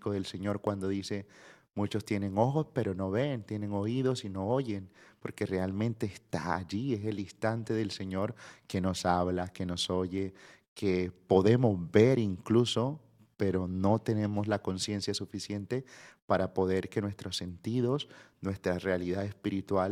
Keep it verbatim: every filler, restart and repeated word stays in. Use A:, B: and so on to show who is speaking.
A: profético del Señor cuando dice, muchos tienen ojos pero no ven, tienen oídos y no oyen, porque realmente está allí, es el instante del Señor que nos habla, que nos oye, que podemos ver incluso, pero no tenemos la conciencia suficiente para poder que nuestros sentidos, nuestra realidad espiritual